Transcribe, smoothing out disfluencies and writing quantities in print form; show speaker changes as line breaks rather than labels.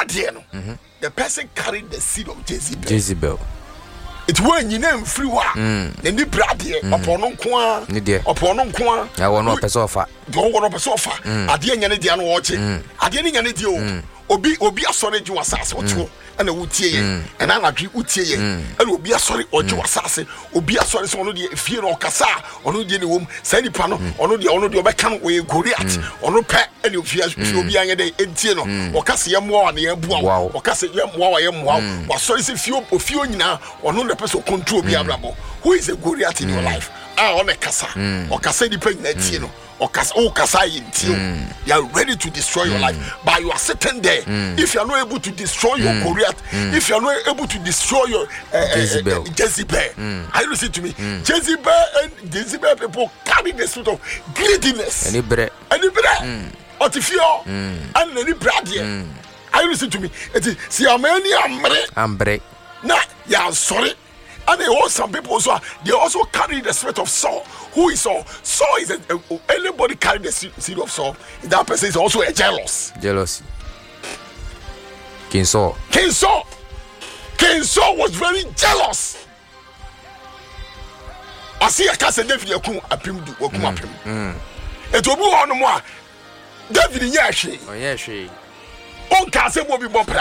no the person carried the seed of Jezebel. It when you name free wa the ni brade upon no kwa upon no kwa
I want no person offer
don't want person offer ade nya ne dia no wo che ade ne nya ne dia o obi asore ju asase oto ana wutie ye ana anadwe wutie ye ana obi asore oju asase obi asore so ono de fie no kasa ono de ne wom sa nipa no ono de obeka no we Goliath ono pe ana ofie obi anya de entie no o kasa ye moa na ye bua o kasa ye moa ye moa o sori se fie nyina ono the person control bi abrabo. Who is a Goliath in your life? On a kasa o kasa nipa nyina tie no o kasa yintio. You are ready to destroy your life, but you are sitting there. If you are not able to destroy your Goliath, if you are not able to destroy your Jezebel, are you listening to me? Jezebel people carry the spirit of greediness. Any bread, otifio, and any bread. Are you listening to me? It is see how many ambre. Nah, yeah, sorry. And some people also they also carry the spirit of Saul. Who is Saul? Saul is anybody carry the seed of Saul. That person is also a jealousy. King Saul was very jealous. I see a case David yakun apim du wakum apim. Etobu ono mo David nya hwe. On ka se mo bi bo